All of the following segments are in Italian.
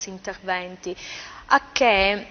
interventi a che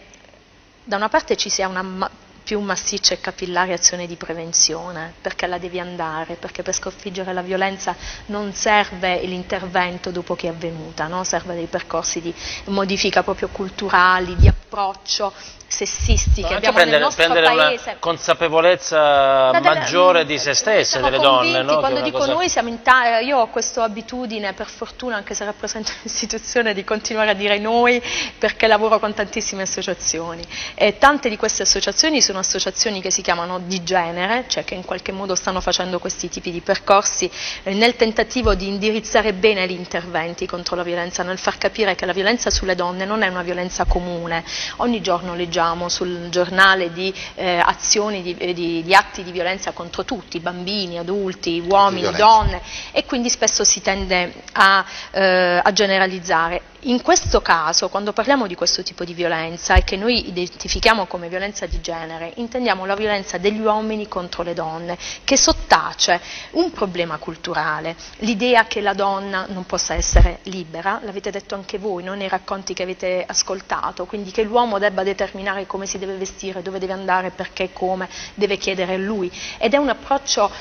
da una parte ci sia una più massiccia e capillare azione di prevenzione, perché la devi andare, perché per sconfiggere la violenza non serve l'intervento dopo che è avvenuta, no? Serve dei percorsi di modifica proprio culturali, di approccio sessisti che abbiamo nel nostro paese. Una consapevolezza maggiore di se stesse, delle donne, no? Quando dico noi siamo io ho questa abitudine, per fortuna, anche se rappresento un'istituzione, di continuare a dire noi, perché lavoro con tantissime associazioni e tante di queste associazioni sono associazioni che si chiamano di genere, cioè che in qualche modo stanno facendo questi tipi di percorsi nel tentativo di indirizzare bene gli interventi contro la violenza, nel far capire che la violenza sulle donne non è una violenza comune. Ogni giorno leggiamo sul giornale di azioni, di atti di violenza contro tutti, bambini, adulti, uomini, donne, e quindi spesso si tende a generalizzare. In questo caso, quando parliamo di questo tipo di violenza e che noi identifichiamo come violenza di genere, intendiamo la violenza degli uomini contro le donne, che sottace un problema culturale, l'idea che la donna non possa essere libera, l'avete detto anche voi, no? Nei racconti che avete ascoltato, quindi che l'uomo debba determinare come si deve vestire, dove deve andare, perché, come, deve chiedere a lui. Ed è un approccio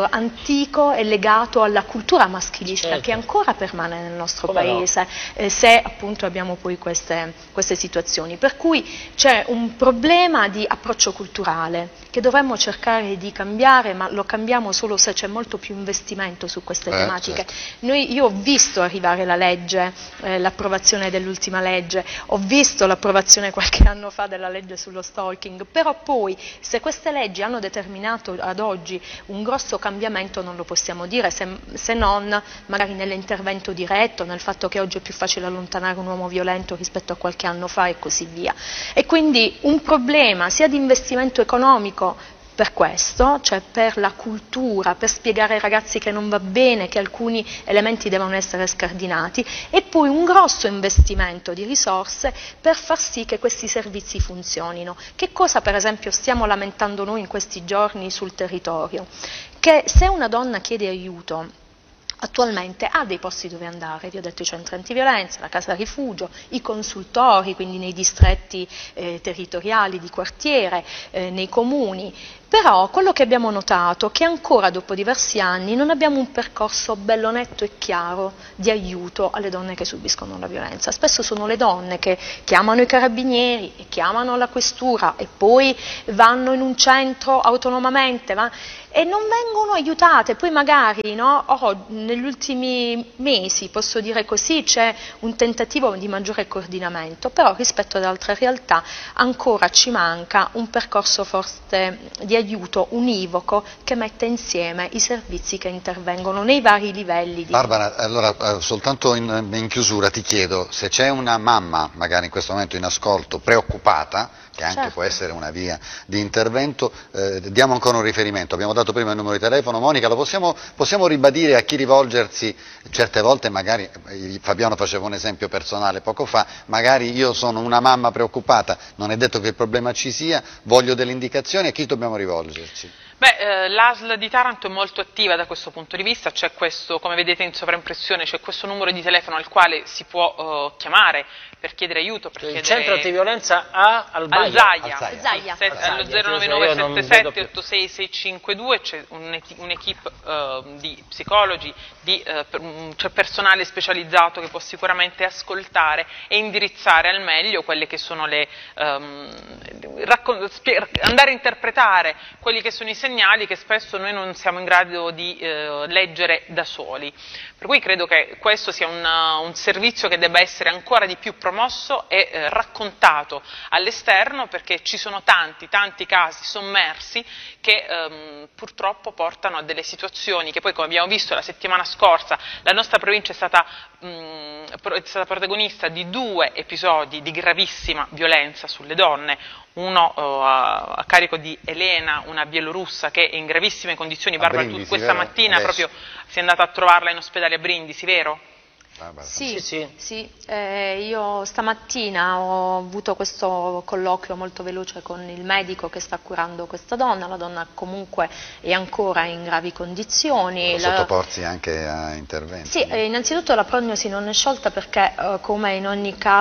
antico e legato alla cultura maschilista, che ancora permane nel nostro paese, se appunto abbiamo poi queste situazioni. Per cui c'è un problema di approccio culturale che dovremmo cercare di cambiare, ma lo cambiamo solo se c'è molto più investimento su queste tematiche. Certo. Io ho visto arrivare la legge, l'approvazione dell'ultima legge, ho visto l'approvazione qualche anno fa della legge sullo stalking, però poi se queste leggi hanno determinato ad oggi un grosso cambiamento non lo possiamo dire se non magari nell'intervento diretto, nel fatto che oggi è più facile allontanare un uomo violento rispetto a qualche anno fa e così via. E quindi un problema sia di investimento economico per questo, cioè per la cultura, per spiegare ai ragazzi che non va bene, che alcuni elementi devono essere scardinati, e poi un grosso investimento di risorse per far sì che questi servizi funzionino. Che cosa per esempio stiamo lamentando noi in questi giorni sul territorio? Che se una donna chiede aiuto, attualmente ha dei posti dove andare, vi ho detto i centri antiviolenza, la casa rifugio, i consultori, quindi nei distretti territoriali di quartiere, nei comuni. Però quello che abbiamo notato è che ancora dopo diversi anni non abbiamo un percorso bello netto e chiaro di aiuto alle donne che subiscono la violenza. Spesso sono le donne che chiamano i carabinieri e chiamano la questura e poi vanno in un centro autonomamente e non vengono aiutate. Poi magari negli ultimi mesi, posso dire così, c'è un tentativo di maggiore coordinamento, però rispetto ad altre realtà ancora ci manca un percorso forte di aiuto univoco che metta insieme i servizi che intervengono nei vari livelli. Barbara, allora soltanto in chiusura ti chiedo se c'è una mamma, magari in questo momento in ascolto, preoccupata, che anche può essere una via di intervento, diamo ancora un riferimento, abbiamo dato prima il numero di telefono. Monica, lo possiamo ribadire a chi rivolgersi? Certe volte magari, Fabiano faceva un esempio personale poco fa, magari io sono una mamma preoccupata, non è detto che il problema ci sia, voglio delle indicazioni, a chi dobbiamo rivolgerci? L'ASL di Taranto è molto attiva da questo punto di vista, c'è questo, come vedete in sovraimpressione, c'è questo numero di telefono al quale si può chiamare per chiedere aiuto. Il centro antiviolenza a Alzaia, allo Allo 099 77 86 652 c'è un'equipe di psicologi, c'è personale specializzato che può sicuramente ascoltare e indirizzare al meglio quelle che sono andare a interpretare quelli che sono i segnali che spesso noi non siamo in grado di leggere da soli. Per cui credo che questo sia un servizio che debba essere ancora di più promosso e raccontato all'esterno, perché ci sono tanti casi sommersi che purtroppo portano a delle situazioni che poi, come abbiamo visto la settimana scorsa, la nostra provincia è stata protagonista di 2 episodi di gravissima violenza sulle donne, uno a carico di Elena, una bielorussa che è in gravissime condizioni. Barbara, tu questa mattina proprio sei andata a trovarla in ospedale a Brindisi, vero? Sì. Io stamattina ho avuto questo colloquio molto veloce con il medico che sta curando questa donna. La donna comunque è ancora in gravi condizioni. Sottoporsi anche a interventi? Sì, innanzitutto la prognosi non è sciolta perché come in ogni caso